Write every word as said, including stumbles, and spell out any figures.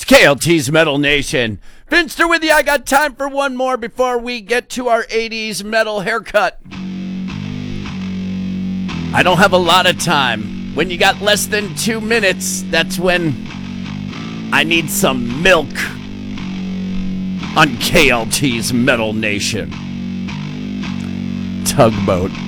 K L T's Metal Nation. Finster with you. I got time for one more before we get to our eighties metal haircut. I don't have a lot of time. When you got less than two minutes, that's when I need some milk on K L T's Metal Nation. Tugboat.